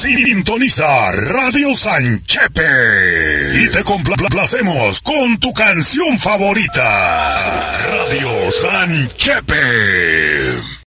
Sintoniza Radio Sanchepe y te complacemos con tu canción favorita. Radio Sanchepe.